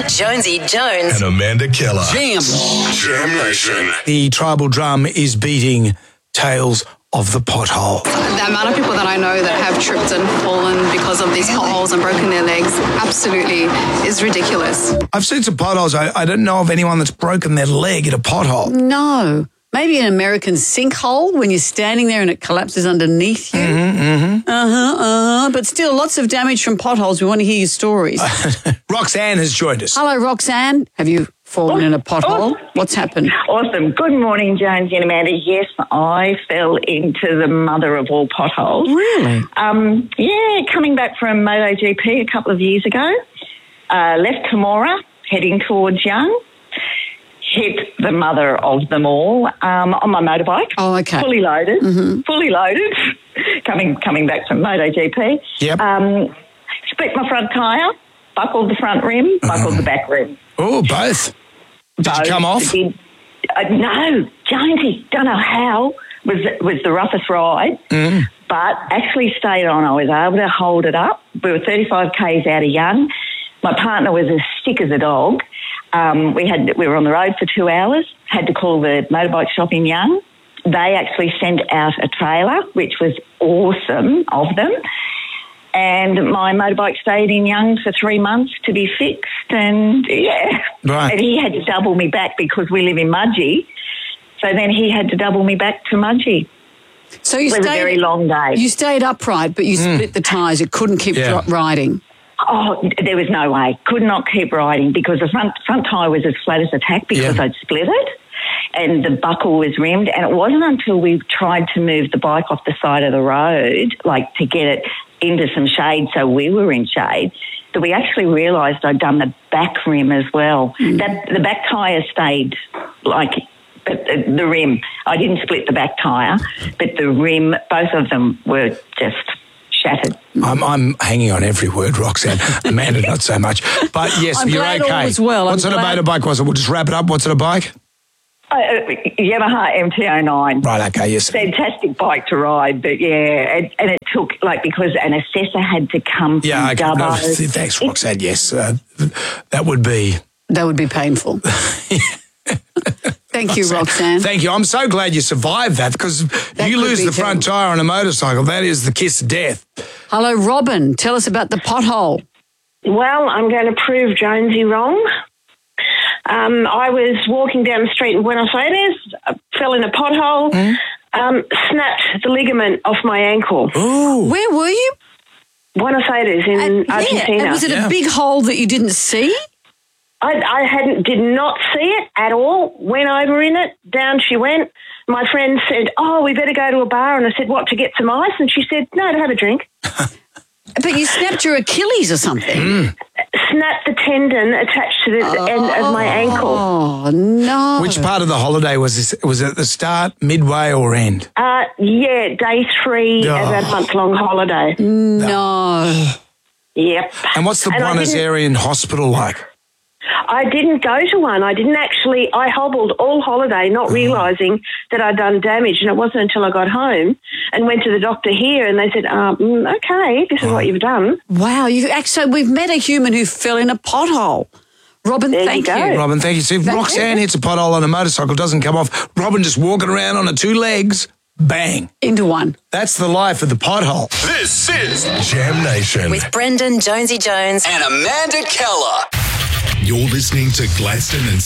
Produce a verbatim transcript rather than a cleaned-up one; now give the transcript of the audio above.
Jonesy Jones, and Amanda Keller. Jam. Jam Nation. The tribal drum is beating Tales of the Pothole. The amount of people that I know that have tripped and fallen because of these potholes and broken their legs absolutely is ridiculous. I've seen some potholes. I, I don't know of anyone that's broken their leg in a pothole. No. Maybe an American sinkhole when you're standing there and it collapses underneath you. Mm-hmm, mm-hmm. Uh-huh, uh-huh. But still, lots of damage from potholes. We want to hear your stories. Roxanne has joined us. Hello, Roxanne. Have you fallen in a pothole? What's happened? Awesome. Good morning, Jonesy and Amanda. Yes, I fell into the mother of all potholes. Really? Um, yeah, coming back from MotoGP a couple of years ago, uh, left Camorra, heading towards Young, hit the mother of them all um, on my motorbike. Oh, okay. Fully loaded, Mm-hmm. fully loaded, coming coming back from MotoGP. Yep. Um, split my front tyre, buckled the front rim, buckled the back rim. Oh, both. Did Both you come off? Did, uh, no, Jonesy, don't know how, was was the roughest ride, Mm. but actually stayed on. I was able to hold it up. We were thirty-five kays out of Young. My partner was as sick as a dog. Um, we had we were on the road for two hours, had to call the motorbike shop in Young. They actually sent out a trailer, which was awesome of them. And my motorbike stayed in Young for three months to be fixed. And, yeah. Right. And he had to double me back because we live in Mudgee. So then he had to double me back to Mudgee. So you It was stayed, a very long day. You stayed upright, but you split the tyres. You couldn't keep Yeah. dro- riding. Oh, there was no way. Could not keep riding because the front front tyre was as flat as a tack because Yeah. I'd split it and the buckle was rimmed. And it wasn't until we tried to move the bike off the side of the road, like to get it into some shade so we were in shade, that we actually realised I'd done the back rim as well. Mm. That the back tyre stayed like but the, the rim. I didn't split the back tyre, but the rim, both of them were just shattered. I'm, I'm hanging on every word, Roxanne. Amanda, not so much. But yes, I'm you're glad okay. all was well. What I'm sort glad- of motorbike was it? We'll just wrap it up. What sort of bike? Uh, Yamaha M T oh nine. Right, okay, yes. Fantastic bike to ride, but yeah, and, and it took, like, because an assessor had to come from Yeah, okay. No, Dubbo. thanks, Roxanne. Yes, uh, that would be... That would be painful. Thank you, Roxanne. Thank you. I'm so glad you survived that because That you could lose be the front terrible. tyre on a motorcycle. That is the kiss of death. Hello, Robin. Tell us about the pothole. Well, I'm going to prove Jonesy wrong. Um, I was walking down the street in Buenos Aires, uh, fell in a pothole, Mm. um, snapped the ligament off my ankle. Ooh. Where were you? Buenos Aires in And- Argentina. Yeah. And was it Yeah. a big hole that you didn't see? I, I hadn't, did not see it at all. Went over in it, down she went. My friend said, "Oh, we better go to a bar." And I said, "What, to get some ice?" And she said, "No, to have a drink." But you snapped your Achilles or something. Snapped the tendon attached to the end of my ankle. Oh, no. Which part of the holiday was this? Was it at the start, midway, or end? Uh, yeah, day three Oh. of that month-long holiday. No. Yep. And what's the And I Buenos didn't- Aires hospital like? I didn't go to one. I didn't actually, I hobbled all holiday, not realising that I'd done damage. And it wasn't until I got home and went to the doctor here and they said, um, mm, okay, this is what you've done. Wow. You actually, we've met a human who fell in a pothole. Robin, There you thank go. you. Robin, thank you. See, if Roxanne hits a pothole on a motorcycle, doesn't come off. Robin just walking around on her two legs, bang. Into one. That's the life of the pothole. This is Jam Nation. with Brendan, Jonesy Jones, And Amanda Keller. You're listening to Gladstone and